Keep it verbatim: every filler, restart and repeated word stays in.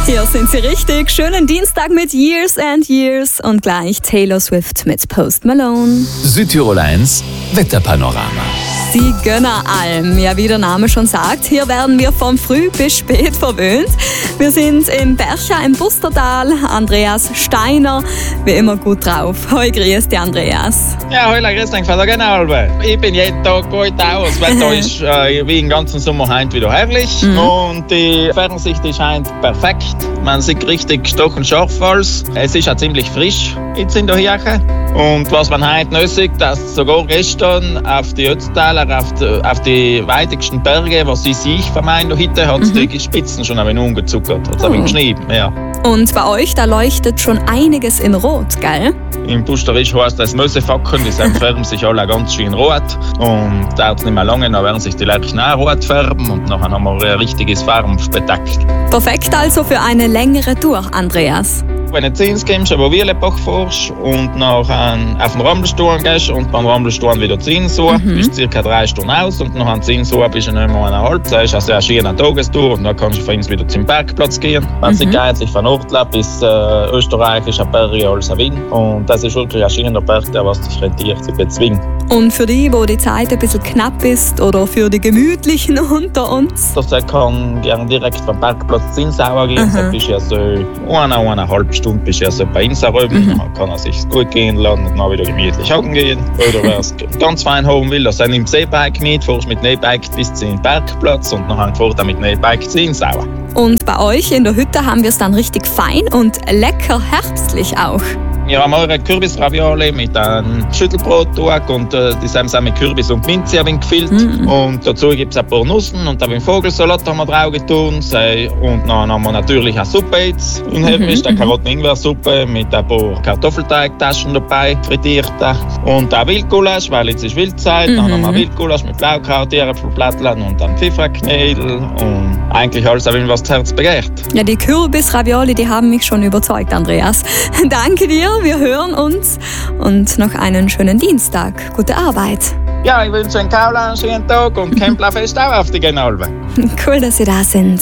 Hier sind Sie richtig. Schönen Dienstag mit Years and Years und gleich Taylor Swift mit Post Malone. Südtirol eins Wetterpanorama. Die Gönneralm, ja wie der Name schon sagt, hier werden wir von früh bis spät verwöhnt. Wir sind im Bercha im Bustertal. Andreas Steiner, wie immer gut drauf. Hoi, grüß dich, Andreas. Ja, hallo, grüß dich von der Gönneralm. Ich bin jeden Tag gut aus, weil da ist äh, wie den ganzen Sommer heint wieder herrlich. Mhm. Und die Fernsicht ist heint perfekt. Man sieht richtig stochenscharf alles. Es ist auch ziemlich frisch jetzt in der Kirche. Und was man heute noch sieht, dass sogar gestern auf die Ötztaler, auf die, auf die weitigsten Berge, was ich sehe, vermeint, heute hat es mhm. die Spitzen schon ein wenig umgezuckert, hat es ein wenig geschnitten, ja. Und bei euch, da leuchtet schon einiges in Rot, gell? Im Busterisch heißt das Mösefackeln, die färben sich alle ganz schön rot. Und dauert es nicht mehr lange, dann werden sich die Lerchen auch rot färben und dann haben wir ein richtiges Farbenspektakel. Perfekt also für eine längere Tour, Andreas. Wenn du zu uns kommst, aber Wielenbach fährst und nachher auf den Ramelsturm gehst und beim Ramelsturm wieder zu uns so, mhm. bist du circa drei Stunden aus und nachher zu uns so bist du nicht mehr eineinhalb. Das ist also eine schöne Tagestour und dann kannst du von uns wieder zum Bergplatz gehen. Wenn es mhm. geht, sich von Ortla bis äh, Österreich ist ein Berg als ein Wien. Und das ist wirklich ein schöner Berg, der was dich rentiert, sich bezwingen. Und für die, wo die Zeit ein bisschen knapp ist oder für die Gemütlichen unter uns? Das kann gerne direkt vom Bergplatz zu Insauer gehen. Mhm. Das ist ja so eine, eineinhalb Stunde bis er so bei uns herüben. Mhm. Dann kann er sich gut gehen lassen und dann wieder gemütlich hocken gehen. Oder wer es ganz fein haben will, dass er nimmt das E-Bike mit, fährst mit dem E-Bike bis zum Bergplatz und dann fährt er mit dem E-Bike zu Insauer. Und bei euch in der Hütte haben wir es dann richtig fein und lecker herbstlich auch. Wir haben eure Kürbisravioli mit einem Schüttelbrot und äh, die sind mit Kürbis und Minze gefüllt. Mm. Und dazu gibt es ein paar Nüssen und einen Vogelsalat haben wir drauf getan. Und dann haben wir natürlich eine Suppe jetzt in Herbst, eine Karotten-Ingwer-Suppe mit ein paar Kartoffelteigtaschen dabei, frittierte. Und ein Wildgulasch, weil jetzt ist Wildzeit. Mm-hmm. Dann haben wir Wildgulasch mit Blaukraut, Äpfelblättchen und dann Pfefferknödel. Und eigentlich alles, was das Herz begehrt. Ja, die Kürbisravioli, die haben mich schon überzeugt, Andreas. Danke dir. Wir hören uns und noch einen schönen Dienstag. Gute Arbeit. Ja, ich wünsche einen Kaula einen schönen Tag und Kämplerfest auch auf die Gönneralm. Cool, dass Sie da sind.